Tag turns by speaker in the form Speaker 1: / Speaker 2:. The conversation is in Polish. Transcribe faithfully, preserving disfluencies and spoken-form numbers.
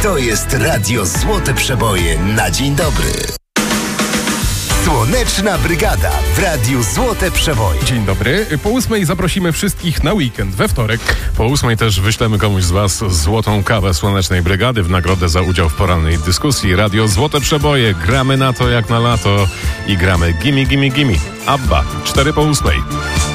Speaker 1: To jest Radio Złote Przeboje na dzień dobry. Słoneczna Brygada w Radiu Złote Przeboje.
Speaker 2: Dzień dobry. Po ósmej zaprosimy wszystkich na weekend, we wtorek. Po ósmej też wyślemy komuś z Was złotą kawę Słonecznej Brygady w nagrodę za udział w porannej dyskusji. Radio Złote Przeboje. Gramy na to jak na lato i gramy gimme, gimme, gimme. Abba. Cztery po ósmej.